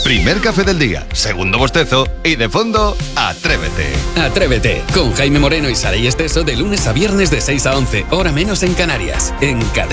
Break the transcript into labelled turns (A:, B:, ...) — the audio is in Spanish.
A: Primer café del día, segundo bostezo y de fondo, Atrévete.
B: Atrévete, con Jaime Moreno y Saray Esteso de lunes a viernes de 6 a 11, hora menos en Canarias, en Cadena.